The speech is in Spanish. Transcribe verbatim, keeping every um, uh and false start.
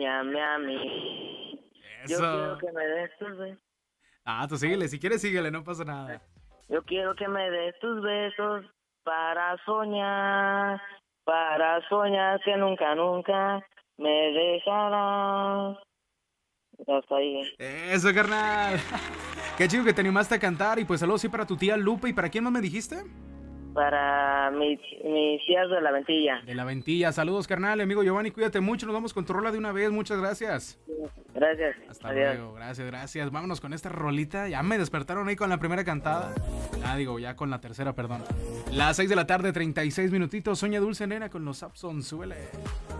enséñame a mí. Yo Eso. quiero que me des tus besos. Ah, tú síguele, si quieres síguele, no pasa nada. Yo quiero que me des tus besos para soñar, para soñar que nunca, nunca me dejarás. Hasta ahí. Eso, carnal. Qué chido que te animaste a cantar. Y pues saludos sí para tu tía Lupe. ¿Y para quién más me dijiste? Para mis, mis tías de la Ventilla. De la Ventilla. Saludos, carnal. Amigo Giovanni, cuídate mucho. Nos vamos con tu rola de una vez. Muchas gracias. Gracias. Hasta Adiós. luego. Gracias, gracias. Vámonos con esta rolita. Ya me despertaron ahí con la primera cantada. Ah, digo, ya con la tercera, perdón. Las seis de la tarde, treinta y seis minutitos. Sueña dulce, nena, con los Sapson. Súbele.